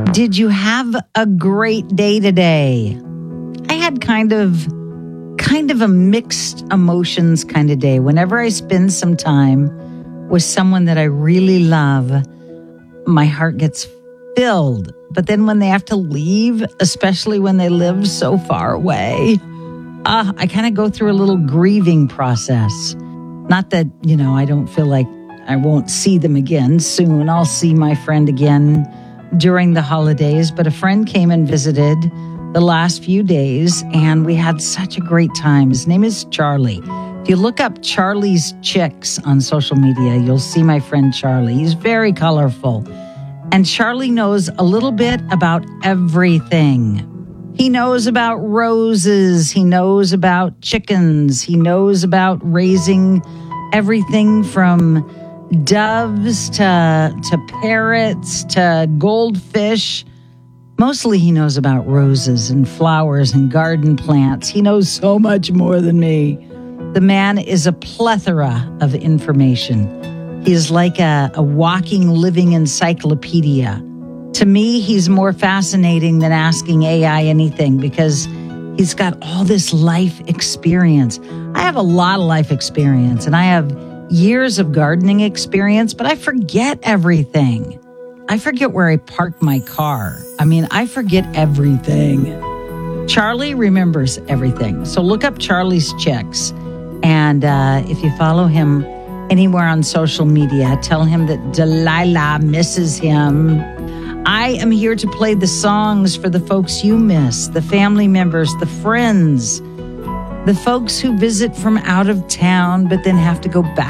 Did you have a great day today? I had kind of a mixed emotions kind of day. Whenever I spend some time with someone that I really love, my heart gets filled. But then when they have to leave, especially when they live so far away, I kind of go through a little grieving process. Not that, I don't feel like I won't see them again soon. I'll see my friend again during the holidays, but a friend came and visited the last few days, and we had such a great time. His name is Charlie. If you look up Charlie's Chicks on social media, you'll see my friend Charlie. He's very colorful, and Charlie knows a little bit about everything. He knows about roses. He knows about chickens. He knows about raising everything from doves to parrots to goldfish. Mostly he knows about roses and flowers and garden plants. He knows so much more than me. The man is a plethora of information. He is like a walking, living encyclopedia. To me, he's more fascinating than asking AI anything because he's got all this life experience. I have a lot of life experience, and I have years of gardening experience, but I forget everything. I forget where I parked my car. I forget everything. Charlie remembers everything. So look up Charlie's Chicks. And if you follow him anywhere on social media, tell him that Delilah misses him. I am here to play the songs for the folks you miss, the family members, the friends, the folks who visit from out of town but then have to go back